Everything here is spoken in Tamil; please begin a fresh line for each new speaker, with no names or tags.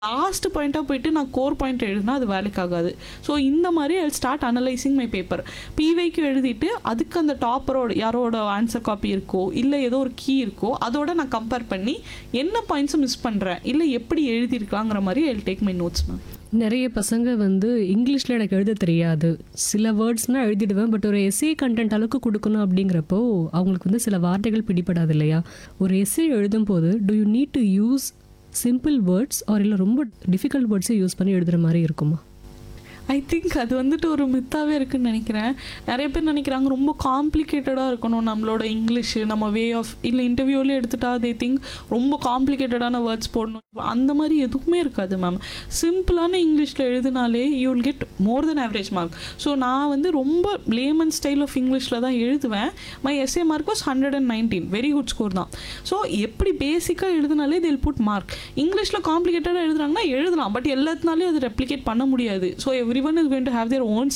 லாஸ்ட் பாயிண்ட்டாக போயிட்டு நான் கோர் பாயிண்ட் எழுதினா அது வேலைக்கு ஆகாது. ஸோ இந்த மாதிரி I start analysing my paper. பிவைக்கு எழுதிட்டு அதுக்கு அந்த டாப்பரோட யாரோட ஆன்சர் காப்பி இருக்கோ இல்லை ஏதோ ஒரு கீ இருக்கோ அதோட நான் கம்பேர் பண்ணி என்ன பாயிண்ட்ஸும் மிஸ் பண்ணுறேன் இல்லை எப்படி எழுதியிருக்கலாங்கிற மாதிரி I take my notes ma'am.
நிறைய பசங்க இங்கிலீஷில் எனக்கு எழுத தெரியாது, சில வேர்ட்ஸ்னால் எழுதிடுவேன், பட் ஒரு எஸ்ஏ கண்டென்ட் அளவுக்கு கொடுக்கணும் அப்படிங்கிறப்போ அவங்களுக்கு சில வார்த்தைகள் பிடிபடாது இல்லையா? ஒரு எஸ்ஏ எழுதும் போது to you need to use simple words R இல்லை ரொம்ப டிஃபிகல்ட் வேர்ட்ஸை யூஸ் பண்ணி எழுதுகிற மாதிரி இருக்குமா?
ஐ திங்க் அது ஒரு மித்தாகவே இருக்குதுன்னு நினைக்கிறேன். நிறைய பேர் நினைக்கிறாங்க ரொம்ப காம்ப்ளிகேட்டடாக இருக்கணும் நம்மளோட இங்கிலீஷு, நம்ம வே ஆஃப் இல்லை இன்டர்வியூலேயே எடுத்துட்டா தே திங்க் ரொம்ப காம்ப்ளிகேட்டடான வேர்ட்ஸ் போடணும். அந்த மாதிரி எதுவுமே இருக்காது மேம். சிம்பிளான இங்கிலீஷில் எழுதினாலே you will get more then average mark. So நான் ரொம்ப லேமன் ஸ்டைல் ஆஃப் இங்கிலீஷில் தான் எழுதுவேன். My S A mark was 119, very good score தான். ஸோ எப்படி பேசிக்காக எழுதினாலே தில் புட் மார்க். இங்கிலீஷில் காம்ப்ளிகேட்டடாக எழுதுறாங்கன்னா எழுதலாம், பட் எல்லாத்தினாலே அது ரெப்ளிகேட் பண்ண முடியாது. So everyone is going to have their own